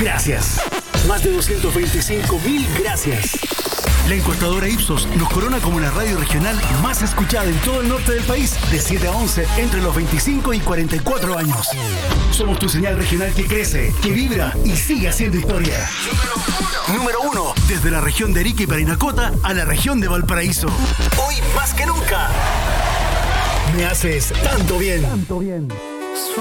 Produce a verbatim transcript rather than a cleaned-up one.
gracias. Más de doscientos veinticinco mil gracias. La encuestadora Ipsos nos corona como la radio regional más escuchada en todo el norte del país, de siete a once, entre los veinticinco y cuarenta y cuatro años. Somos tu señal regional que crece, que vibra y sigue haciendo historia. Número uno. Número uno, desde la región de Arica y Parinacota a la región de Valparaíso. Hoy más que nunca. Me haces tanto bien. Tanto bien.